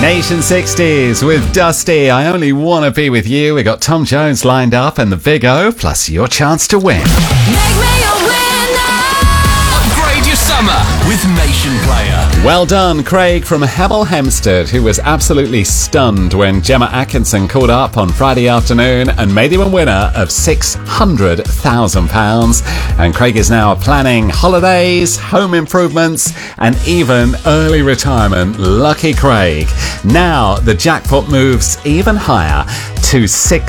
Nation 60s with Dusty. I only want to be with you. We got Tom Jones lined up and the Big O, plus your chance to win. Make me a winner. Upgrade your summer with Nation Player. Well done, Craig from Hemel Hempstead, who was absolutely stunned when Gemma Atkinson called up on Friday afternoon and made him a winner of £600,000. And Craig is now planning holidays, home improvements, and even early retirement. Lucky Craig. Now the jackpot moves even higher to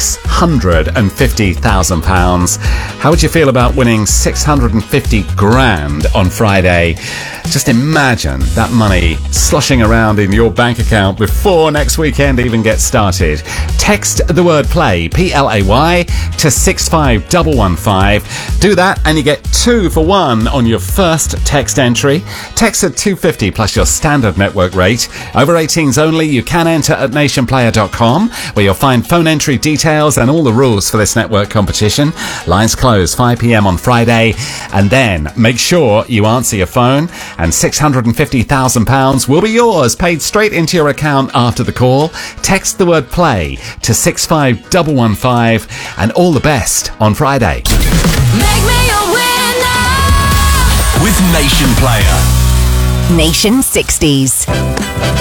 £650,000. How would you feel about winning 650 grand on Friday? Just imagine that money sloshing around in your bank account before next weekend even gets started. Text the word play, PLAY, to 65115. Do that and you get 2 for 1 on your first text entry. Text at 250 plus your standard network rate. Over 18s only. You can enter at nationplayer.com, where you'll find phone entry details and all the rules for this network competition. Lines close 5 p.m. on Friday. And then make sure you answer your phone, and £650,000 will be yours, paid straight into your account after the call. Text the word play to 65115, and all the best on Friday. Make me a winner. With Nation Player. Nation 60s.